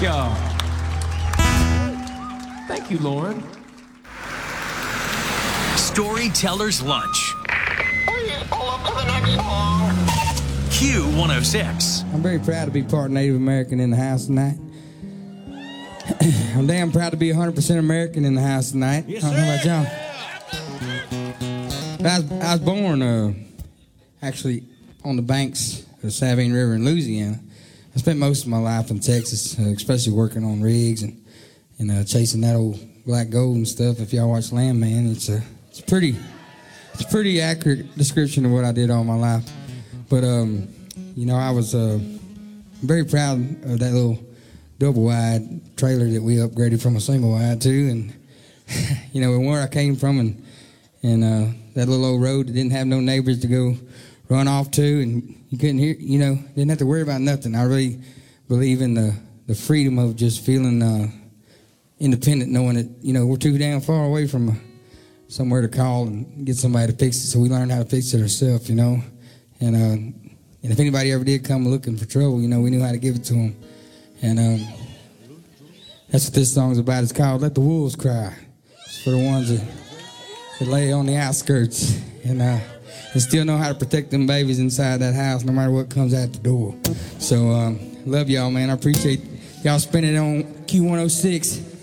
Thank y'all. Thank you, Lauren. Storyteller's Lunch. Please pull up to the next song. Q106. I'm very proud to be part Native American in the house tonight. I'm damn proud to be 100% American in the house tonight. Yes, I don't know about y'all. I was born actually on the banks of the Savine River in Louisiana. I spent most of my life in Texas, especially working on rigs and chasing that old black gold and stuff. If y'all watch Landman, it's a pretty accurate description of what I did all my life. But I was very proud of that little double wide trailer that we upgraded from a single wide to, and and where I came from, and that little old road that didn't have no neighbors to go run off to, and you couldn't hear, didn't have to worry about nothing. I really believe in the freedom of just feeling independent, knowing that we're too damn far away from somewhere to call and get somebody to fix it. So we learned how to fix it ourselves, and if anybody ever did come looking for trouble, we knew how to give it to them. And that's what this song's about. It's called "Let the Wolves Cry." It's for the ones that lay on the outskirts and still know how to protect them babies inside that house, no matter what comes out the door. So love y'all, man. I appreciate y'all spending it on Q106.